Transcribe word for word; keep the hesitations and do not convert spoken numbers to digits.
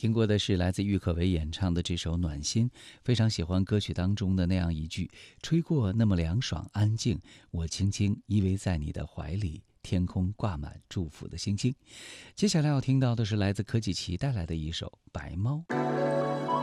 听过的是来自郁可唯演唱的这首《暖心》，非常喜欢歌曲当中的那样一句：吹过那么凉爽安静，我轻轻依偎在你的怀里，天空挂满祝福的星星。接下来要听到的是来自柯季奇带来的一首《白猫》。